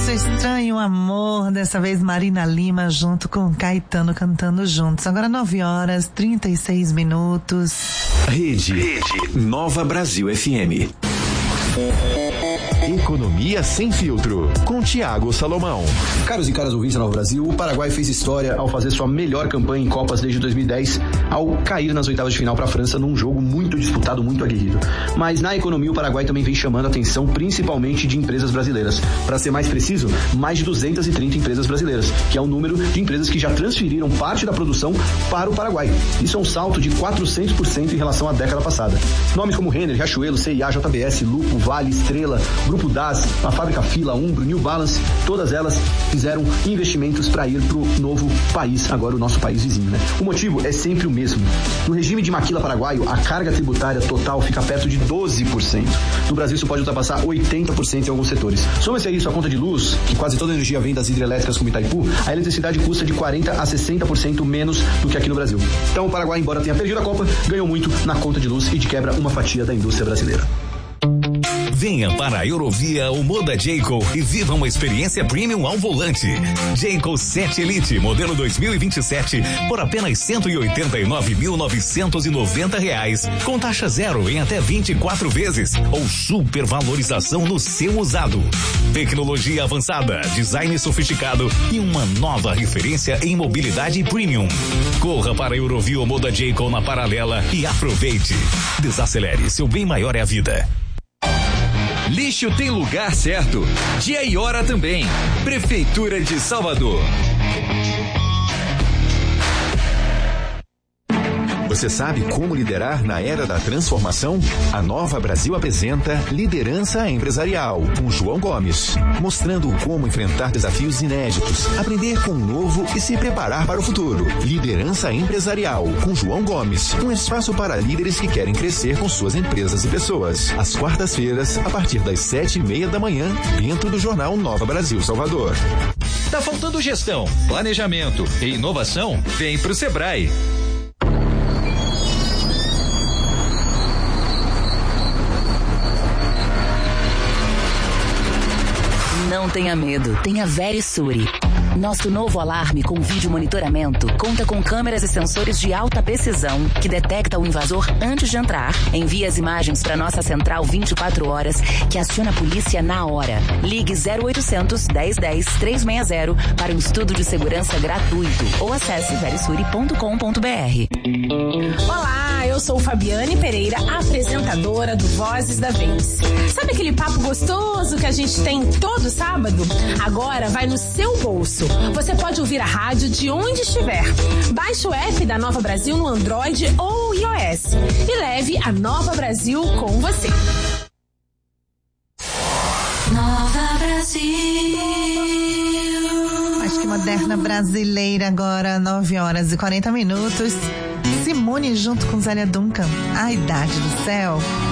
Nosso Estranho Amor, dessa vez Marina Lima junto com Caetano cantando juntos. Agora 9h36. Rede Nova Brasil FM. Economia sem filtro, com Thiago Salomão. Caros e caras ouvintes da Nova Brasil, o Paraguai fez história ao fazer sua melhor campanha em Copas desde 2010, ao cair nas oitavas de final para a França num jogo muito disputado, muito aguerrido. Mas na economia o Paraguai também vem chamando a atenção principalmente de empresas brasileiras. Para ser mais preciso, mais de 230 empresas brasileiras, que é o número de empresas que já transferiram parte da produção para o Paraguai. Isso é um salto de 400% em relação à década passada. Nomes como Renner, Riachuelo, CIA, JBS, Lupo, Vale, Estrela, Grupo DAS, a Fábrica Fila, Umbro, New Balance, todas elas fizeram investimentos para ir para o novo país, agora o nosso país vizinho, né? O motivo é sempre o mesmo. No regime de maquila paraguaio, a carga tributária total fica perto de 12%. No Brasil isso pode ultrapassar 80% em alguns setores. Soma-se a isso a conta de luz, que quase toda a energia vem das hidrelétricas como Itaipu, a eletricidade custa de 40% a 60% menos do que aqui no Brasil. Então o Paraguai, embora tenha perdido a Copa, ganhou muito na conta de luz e de quebra uma fatia da indústria brasileira. Venha para a Eurovia ou Moda Jayco e viva uma experiência premium ao volante. Jayco 7 Elite, modelo 2027, por apenas R$189.990, com taxa zero em até 24 vezes, ou supervalorização no seu usado. Tecnologia avançada, design sofisticado e uma nova referência em mobilidade premium. Corra para a Eurovia ou Moda Jayco na Paralela e aproveite. Desacelere, seu bem maior é a vida. Lixo tem lugar certo. Dia e hora também. Prefeitura de Salvador. Você sabe como liderar na era da transformação? A Nova Brasil apresenta Liderança Empresarial, com João Gomes, mostrando como enfrentar desafios inéditos, aprender com o novo e se preparar para o futuro. Liderança Empresarial, com João Gomes, um espaço para líderes que querem crescer com suas empresas e pessoas. Às quartas-feiras, a partir das 7:30 da manhã, dentro do jornal Nova Brasil Salvador. Tá faltando gestão, planejamento e inovação? Vem pro Sebrae. Não tenha medo, tenha Verisure. Nosso novo alarme com vídeo monitoramento conta com câmeras e sensores de alta precisão que detecta o invasor antes de entrar. Envia as imagens para nossa central 24 horas que aciona a polícia na hora. Ligue 0800 1010 360 para um estudo de segurança gratuito ou acesse verisure.com.br. Olá, eu sou Fabiane Pereira, apresentadora do Vozes da Vez. Sabe aquele papo gostoso que a gente tem todo sábado? Agora vai no seu bolso. Você pode ouvir a rádio de onde estiver. Baixe o app da Nova Brasil no Android ou iOS e leve a Nova Brasil com você. Nova Brasil. Acho que moderna brasileira agora, 9h40. Simone junto com Zélia Duncan. A Idade do Céu.